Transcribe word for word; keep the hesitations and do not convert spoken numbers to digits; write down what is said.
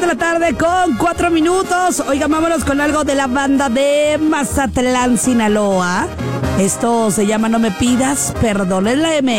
la tarde con cuatro minutos. Oigan, vámonos con algo de la banda de Mazatlán, Sinaloa. Esto se llama No Me Pidas Perdón. Es la M.